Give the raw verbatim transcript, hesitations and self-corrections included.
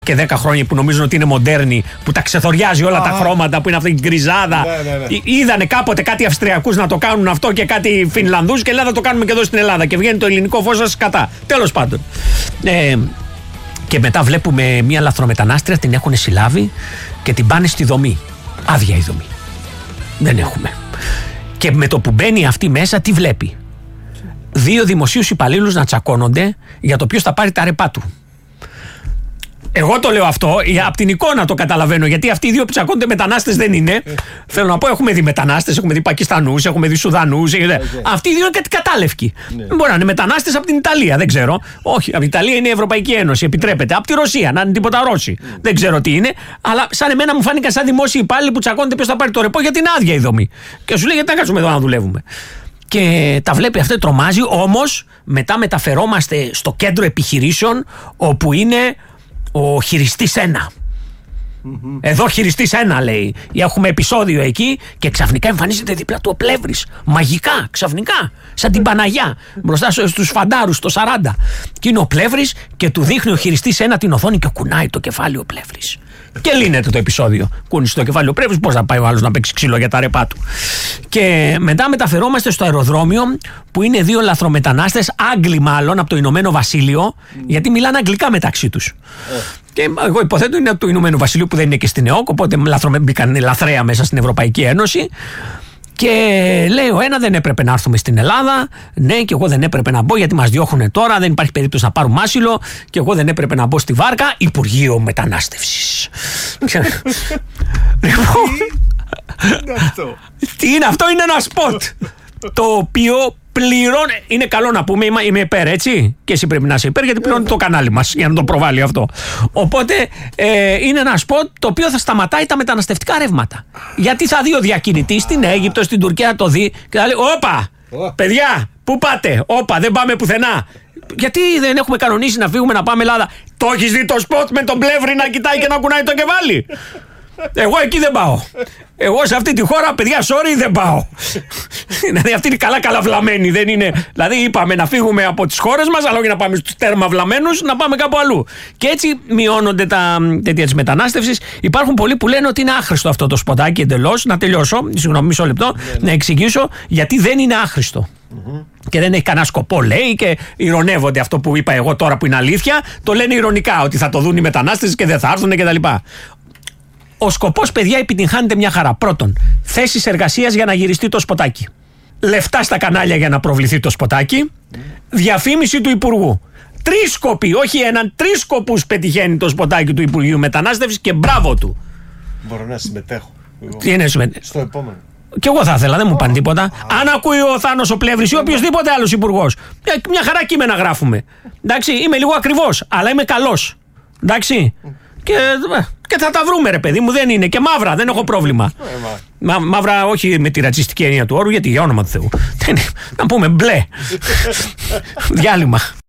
και δέκα χρόνια που νομίζουν ότι είναι μοντέρνοι, που τα ξεθοριάζει όλα ah. τα χρώματα, που είναι αυτή η γκριζάδα. Ναι, ναι, ναι. Είδανε κάποτε κάτι Αυστριακούς να το κάνουν αυτό και κάτι Φινλανδούς και λέει θα το κάνουμε και εδώ στην Ελλάδα. Και βγαίνει το ελληνικό φως σας κατά. Τέλος πάντων. Ε, και μετά βλέπουμε μια λαθρομετανάστρια, την έχουν συλλάβει και την πάνε στη δομή. Άδεια η δομή. Δεν έχουμε. Και με το που μπαίνει αυτή μέσα, τι βλέπει? Δύο δημοσίους υπαλλήλους να τσακώνονται για το ποιος θα πάρει τα ρεπά του. Εγώ το λέω αυτό, από την εικόνα το καταλαβαίνω, γιατί αυτοί οι δύο που τσακώνονται μετανάστες δεν είναι. Θέλω να πω, έχουμε δει μετανάστες, έχουμε δει Πακιστανούς, έχουμε δει Σουδανούς. Okay. Αυτοί οι δύο είναι κάτι κατάλευκοι. Ναι. Μπορεί να είναι μετανάστες από την Ιταλία, δεν ξέρω. Όχι, από την Ιταλία είναι η Ευρωπαϊκή Ένωση, επιτρέπεται. Από τη Ρωσία, να είναι τίποτα Ρώσοι. Mm. Δεν ξέρω τι είναι. Αλλά σαν εμένα μου φάνηκαν σαν δημόσιοι υπάλληλοι που τσακώνονται ποιος θα πάρει το ρεπό, γιατί είναι άδεια η δομή. Και σου λέει γιατί να κάτσουμε εδώ να δουλεύουμε. Και τα βλέπει αυτό, τρομάζει. Όμως μετά μεταφερόμαστε στο κέντρο επιχειρήσεων, όπου είναι ο χειριστής ένα. Mm-hmm. Εδώ χειριστής ένα, λέει. Έχουμε επεισόδιο εκεί και ξαφνικά εμφανίζεται δίπλα του ο Πλεύρης. Μαγικά, ξαφνικά. Σαν την Παναγιά. Μπροστά στους φαντάρους, το σαράντα. Και είναι ο Πλεύρης και του δείχνει ο χειριστής ένα την οθόνη και κουνάει το κεφάλι ο Πλεύρης. Και λύνεται το επεισόδιο. Κούνησε το κεφάλι ο Πλεύρης, πώς θα πάει ο άλλος να παίξει ξύλο για τα ρεπά του. Και μετά μεταφερόμαστε στο αεροδρόμιο που είναι δύο λαθρομετανάστες, Άγγλοι μάλλον, από το Ηνωμένο Βασίλειο, mm. γιατί μιλάνε αγγλικά μεταξύ τους. Oh. Και εγώ υποθέτω είναι από το Ηνωμένο Βασίλειο που δεν είναι και στην ΕΟΚ, οπότε μπήκαν λαθρέα μέσα στην Ευρωπαϊκή Ένωση. Και λέει ο ένα δεν έπρεπε να έρθουμε στην Ελλάδα, ναι, και εγώ δεν έπρεπε να μπω γιατί μας διώχουν τώρα, δεν υπάρχει περίπτωση να πάρουμε άσυλο, και εγώ δεν έπρεπε να μπω στη βάρκα, Υπουργείο Μετανάστευσης. Τι είναι αυτό? Τι είναι αυτό? Είναι ένα σποτ το οποίο πληρώνει. Είναι καλό να πούμε, είμαι, είμαι υπέρ, έτσι. Και εσύ πρέπει να είσαι υπέρ, γιατί πληρώνει το κανάλι μας για να το προβάλλει αυτό. Οπότε ε, είναι ένα σποτ το οποίο θα σταματάει τα μεταναστευτικά ρεύματα. Γιατί θα δει ο διακινητής στην Αίγυπτο, στην Τουρκία, θα το δει και θα λέει: όπα, παιδιά, πού πάτε? Όπα, δεν πάμε πουθενά. Γιατί δεν έχουμε κανονίσει να φύγουμε να πάμε Ελλάδα? Το έχεις δει το σποτ με τον Πλεύρη να κοιτάει και να κουνάει το κεφάλι? Εγώ εκεί δεν πάω. Εγώ σε αυτή τη χώρα, παιδιά, sorry, δεν πάω. Δηλαδή αυτή είναι καλά καλά βλαμμένη, δεν είναι. Δηλαδή είπαμε να φύγουμε από τις χώρες μας, αλλά όχι να πάμε στους τέρμα βλαμμένους, να πάμε κάπου αλλού. Και έτσι μειώνονται τα τέτοια της μετανάστευσης. Υπάρχουν πολλοί που λένε ότι είναι άχρηστο αυτό το σποτάκι εντελώς. Να τελειώσω, συγγνώμη, μισό λεπτό, yeah, να εξηγήσω γιατί δεν είναι άχρηστο. Mm-hmm. Και δεν έχει κανένα σκοπό, λέει, και ειρωνεύονται αυτό που είπα εγώ τώρα που είναι αλήθεια. Το λένε ειρωνικά, ότι θα το δουν οι μετανάστες και δεν θα έρθουν κτλ. Ο σκοπός, παιδιά, επιτυγχάνεται μια χαρά. Πρώτον, θέσεις εργασίας για να γυριστεί το σποτάκι. Λεφτά στα κανάλια για να προβληθεί το σποτάκι. Mm. Διαφήμιση του Υπουργού. Τρεις σκοποί, όχι έναν, τρεις σκοπούς πετυχαίνει το σποτάκι του Υπουργείου Μετανάστευσης και μπράβο του. Μπορώ να συμμετέχω. Τι είναι συμμετέχω? Στο επόμενο. Κι εγώ θα ήθελα, δεν μου πάνε τίποτα. Oh. Αν ακούει ο Θάνος ο Πλεύρης ή οποιοδήποτε άλλος υπουργός, μια χαρά κείμενα γράφουμε. Εντάξει, είμαι λίγο ακριβώς, αλλά είμαι καλός. Εντάξει. Mm. Και, και θα τα βρούμε, ρε παιδί μου, δεν είναι. Και μαύρα, δεν έχω πρόβλημα. Μα, μαύρα, όχι με τη ρατσιστική έννοια του όρου, γιατί για όνομα του Θεού. Να πούμε μπλε. Διάλειμμα.